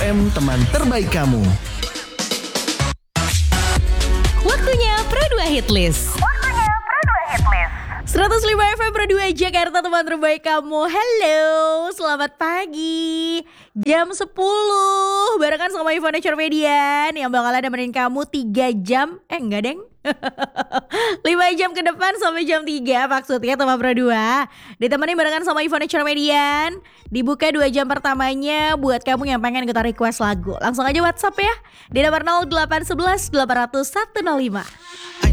FM, teman terbaik kamu. Waktunya Pro 2 Hitlist. 105 FM Pro 2 Jakarta, teman terbaik kamu. Halo, selamat pagi. Jam 10 barengan sama Ivana Cermedian yang bakalan nemenin kamu 3 jam. Enggak deng 5 jam ke depan sampai jam 3 maksudnya, teman Pro 2. Ditemenin barengan sama Ivana Cermedian. Dibuka 2 jam pertamanya buat kamu yang pengen kita request lagu. Langsung aja WhatsApp ya di nomor 0811 800 105.